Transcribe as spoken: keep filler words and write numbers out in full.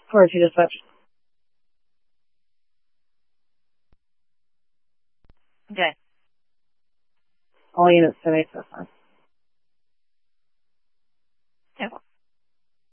Or she just switched. Okay. All units today so far.